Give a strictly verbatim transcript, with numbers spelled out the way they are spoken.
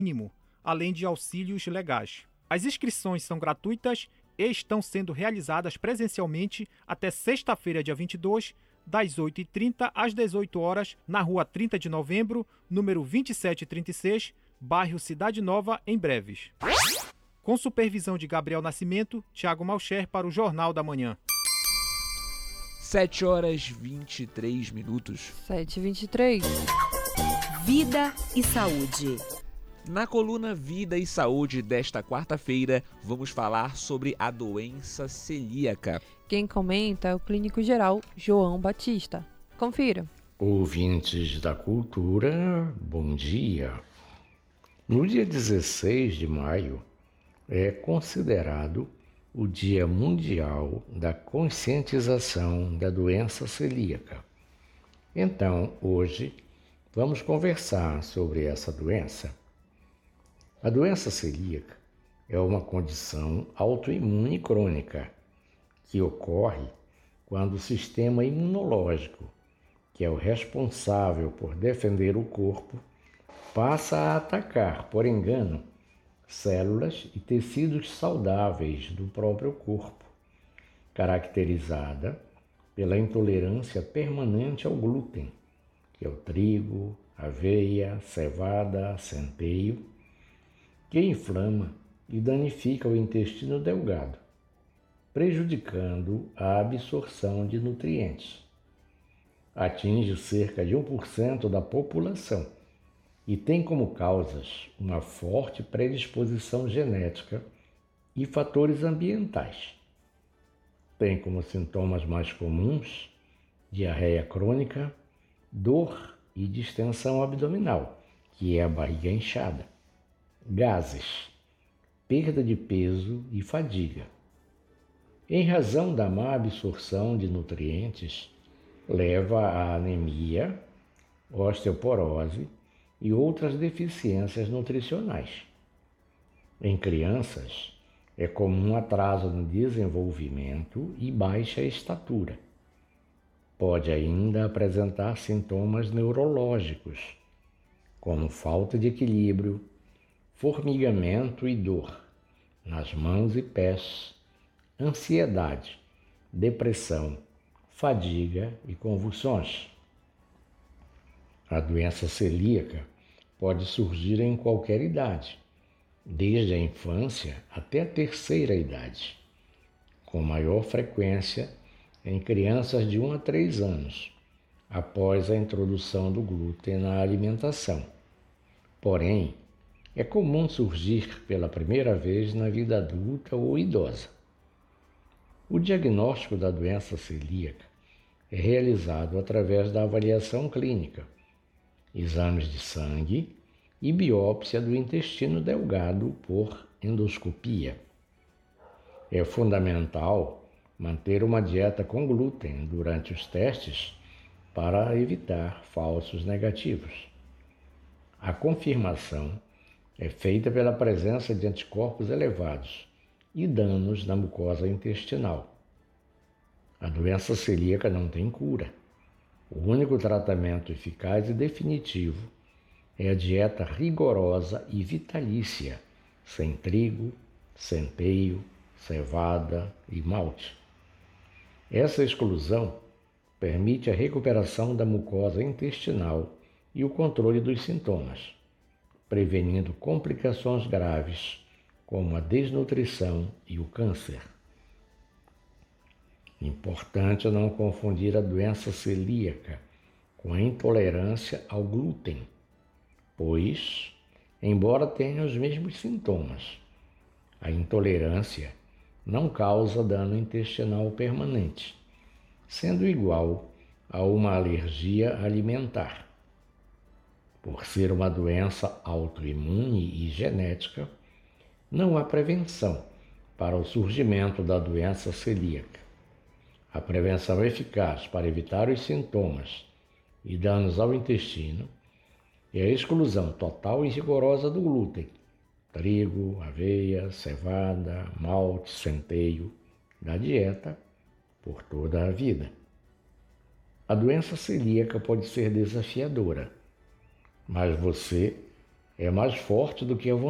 mínimo, além de auxílios legais. As inscrições são gratuitas e estão sendo realizadas presencialmente até sexta-feira, dia vinte e dois, das oito e trinta às dezoito horas, na rua trinta de novembro, número vinte e sete trinta e seis, bairro Cidade Nova, em Breves. Com supervisão de Gabriel Nascimento, Thiago Malcher para o Jornal da Manhã. sete horas e vinte e três minutos. sete e vinte e três. Vida e Saúde. Na coluna Vida e Saúde desta quarta-feira, vamos falar sobre a doença celíaca. Quem comenta é o clínico geral João Batista. Confira. Ouvintes da cultura, bom dia. No dia dezesseis de maio é considerado o Dia Mundial da Conscientização da Doença Celíaca. Então, hoje, vamos conversar sobre essa doença. A doença celíaca é uma condição autoimune crônica que ocorre quando o sistema imunológico, que é o responsável por defender o corpo, passa a atacar, por engano, células e tecidos saudáveis do próprio corpo, caracterizada pela intolerância permanente ao glúten, que é o trigo, aveia, cevada, centeio, que inflama e danifica o intestino delgado, prejudicando a absorção de nutrientes. Atinge cerca de um por cento da população e tem como causas uma forte predisposição genética e fatores ambientais. Tem como sintomas mais comuns diarreia crônica, dor e distensão abdominal, que é a barriga inchada, gases, perda de peso e fadiga. Em razão da má absorção de nutrientes, leva à anemia, osteoporose e outras deficiências nutricionais. Em crianças, é comum atraso no desenvolvimento e baixa estatura. Pode ainda apresentar sintomas neurológicos, como falta de equilíbrio, formigamento e dor nas mãos e pés, ansiedade, depressão, fadiga e convulsões. A doença celíaca pode surgir em qualquer idade, desde a infância até a terceira idade, com maior frequência em crianças de um a três anos, após a introdução do glúten na alimentação. Porém, é comum surgir pela primeira vez na vida adulta ou idosa. O diagnóstico da doença celíaca é realizado através da avaliação clínica, exames de sangue e biópsia do intestino delgado por endoscopia. É fundamental manter uma dieta com glúten durante os testes para evitar falsos negativos. A confirmação é feita pela presença de anticorpos elevados e danos na mucosa intestinal. A doença celíaca não tem cura. O único tratamento eficaz e definitivo é a dieta rigorosa e vitalícia, sem trigo, centeio, cevada e malte. Essa exclusão permite a recuperação da mucosa intestinal e o controle dos sintomas, prevenindo complicações graves como a desnutrição e o câncer. Importante não confundir a doença celíaca com a intolerância ao glúten, pois, embora tenha os mesmos sintomas, a intolerância não causa dano intestinal permanente, sendo igual a uma alergia alimentar. Por ser uma doença autoimune e genética, não há prevenção para o surgimento da doença celíaca. A prevenção eficaz para evitar os sintomas e danos ao intestino é a exclusão total e rigorosa do glúten, trigo, aveia, cevada, malte, centeio, da dieta por toda a vida. A doença celíaca pode ser desafiadora, mas você é mais forte do que a vontade.